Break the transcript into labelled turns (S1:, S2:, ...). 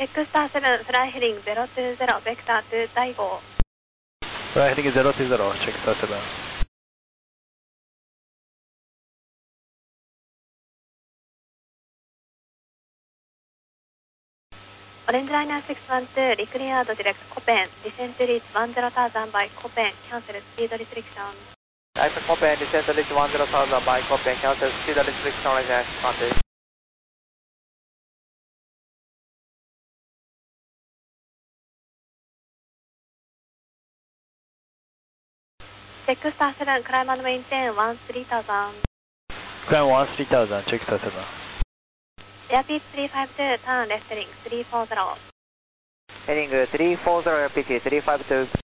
S1: テックスター7、フライヘリング020、ベクター2、第5。
S2: フライヘリング020、チェックスター7。
S1: オレンジライナー612、リクリアードディレクト、コペン、ディセントリーチ10,000 バイ、コペン、キャンセル、スピードリストリクション。
S3: コペン、ディセントリーチ10,000 バイ、コペン、キャンセル、スピードリストリクション、オレンジライナー612。
S1: テックスター7、クライマーのメインテン、13000。
S2: クライム13000、チェックスター7。
S1: エアピーチ352、ターンレフトヘリング340。
S3: ヘリング340、エアピーチ352。